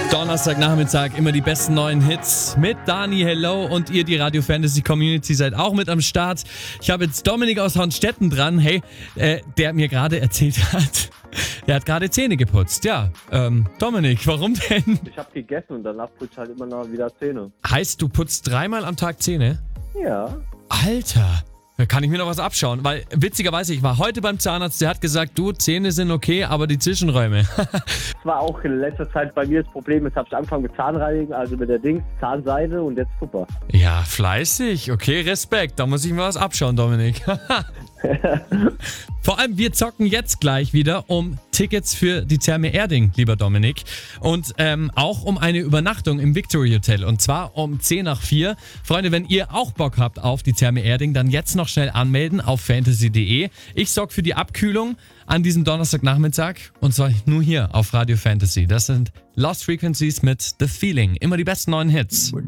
Donnerstagnachmittag, immer die besten neuen Hits mit Dani, hello, und ihr, die Radio Fantasy Community, seid auch mit am Start. Ich habe jetzt Dominik aus Hornstetten dran, hey, der mir gerade erzählt hat, der hat gerade Zähne geputzt. Ja, Dominik, warum denn? Ich habe gegessen und danach putze ich halt immer noch wieder Zähne. Heißt, du putzt 3-mal am Tag Zähne? Ja. Alter, da kann ich mir noch was abschauen, weil witzigerweise, ich war heute beim Zahnarzt, der hat gesagt, du, Zähne sind okay, aber die Zwischenräume. Das war auch in letzter Zeit bei mir das Problem. Jetzt habe ich angefangen mit Zahnreinigen, also mit der Zahnseide und jetzt super. Ja, fleißig, okay, Respekt, da muss ich mir was abschauen, Dominik. Vor allem, wir zocken jetzt gleich wieder um Tickets für die Therme Erding, lieber Dominik. Und auch um eine Übernachtung im Victory Hotel. Und zwar um 4:10. Freunde, wenn ihr auch Bock habt auf die Therme Erding, dann jetzt noch schnell anmelden auf fantasy.de. Ich sorge für die Abkühlung an diesem Donnerstagnachmittag. Und zwar nur hier auf Radio Fantasy. Das sind Lost Frequencies mit The Feeling. Immer die besten neuen Hits.